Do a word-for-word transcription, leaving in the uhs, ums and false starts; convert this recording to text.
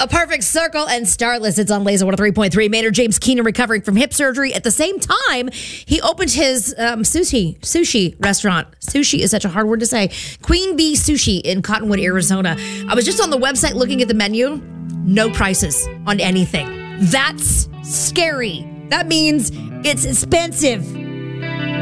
A Perfect Circle and Starless. It's on Laser one oh three point three. Maynard James Keenan recovering from hip surgery. At the same time, he opened his um, sushi sushi restaurant. Sushi is such a hard word to say. Queen Bee Sushi in Cottonwood, Arizona. I was just on the website looking at the menu. No prices on anything. That's scary. That means it's expensive.